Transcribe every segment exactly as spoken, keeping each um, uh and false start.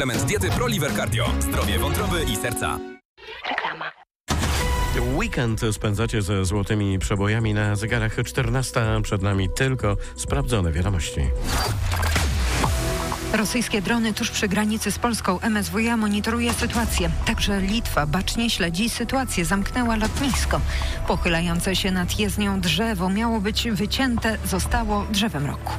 Element diety ProLiver Cardio. Zdrowie wątroby i serca. Reklama. Weekend spędzacie ze złotymi przebojami na zegarach. czternasta, przed nami tylko sprawdzone wiadomości. Rosyjskie drony tuż przy granicy z Polską. M S W A monitoruje sytuację. Także Litwa bacznie śledzi sytuację. Zamknęła lotnisko. Pochylające się nad jezdnią drzewo miało być wycięte, zostało drzewem roku.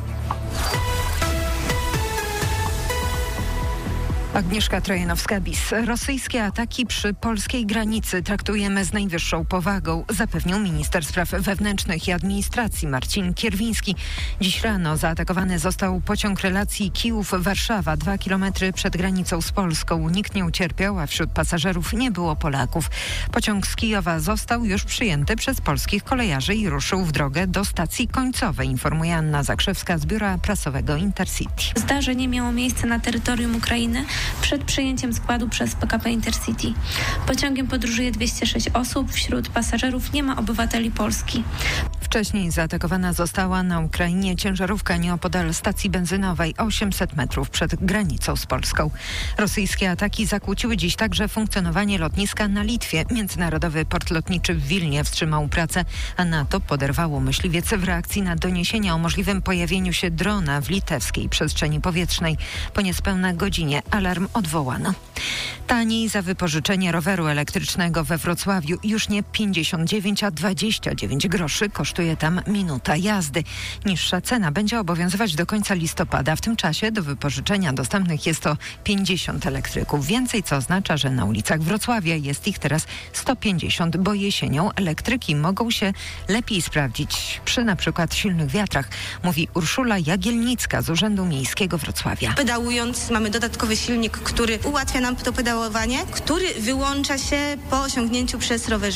Agnieszka Trojanowska-Bis. Rosyjskie ataki przy polskiej granicy traktujemy z najwyższą powagą, zapewnił minister spraw wewnętrznych i administracji Marcin Kierwiński. Dziś rano zaatakowany został pociąg relacji Kijów-Warszawa, dwa kilometry przed granicą z Polską. Nikt nie ucierpiał, a wśród pasażerów nie było Polaków. Pociąg z Kijowa został już przyjęty przez polskich kolejarzy i ruszył w drogę do stacji końcowej, informuje Anna Zakrzewska z biura prasowego Intercity. Zdarzenie miało miejsce na terytorium Ukrainy przed przyjęciem składu przez P K P Intercity. Pociągiem podróżuje dwieście sześć osób, wśród pasażerów nie ma obywateli Polski. Wcześniej zaatakowana została na Ukrainie ciężarówka nieopodal stacji benzynowej, osiemset metrów przed granicą z Polską. Rosyjskie ataki zakłóciły dziś także funkcjonowanie lotniska na Litwie. Międzynarodowy port lotniczy w Wilnie wstrzymał pracę, a NATO poderwało myśliwiec w reakcji na doniesienia o możliwym pojawieniu się drona w litewskiej przestrzeni powietrznej. Po niespełna godzinie alarm odwołano. Taniej za wypożyczenie roweru elektrycznego we Wrocławiu. Już nie pięćdziesiąt dziewięć, a dwadzieścia dziewięć groszy kosztuje tam minuta jazdy. Niższa cena będzie obowiązywać do końca listopada. W tym czasie do wypożyczenia dostępnych jest to pięćdziesiąt elektryków. Więcej, co oznacza, że na ulicach Wrocławia jest ich teraz sto pięćdziesiąt, bo jesienią elektryki mogą się lepiej sprawdzić przy na przykład silnych wiatrach, mówi Urszula Jagielnicka z Urzędu Miejskiego Wrocławia. Pedałując mamy dodatkowy silnik, który ułatwia nam to pedałowanie, który wyłącza się po osiągnięciu przez rowerzystę